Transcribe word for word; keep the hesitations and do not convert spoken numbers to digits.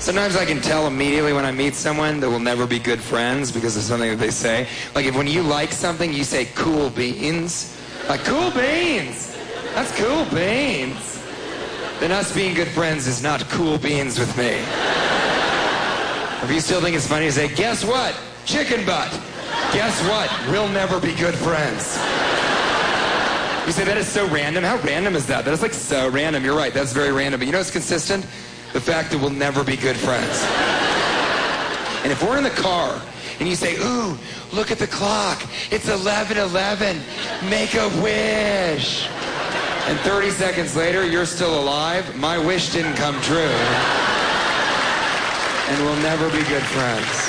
Sometimes I can tell immediately when I meet someone that we'll never be good friends because of something that they say. Like if when you like something, you say cool beans. Like, cool beans. That's cool beans. Then us being good friends is not cool beans with me. If you still think it's funny to say, guess what? Chicken butt. Guess what? We'll never be good friends. You say, that is so random. How random is that? That is like so random. You're right, that's very random. But you know what's consistent? The fact that we'll never be good friends. And if we're in the car and you say, ooh, look at the clock. It's eleven eleven. Make a wish. And thirty seconds later, you're still alive. My wish didn't come true. And we'll never be good friends.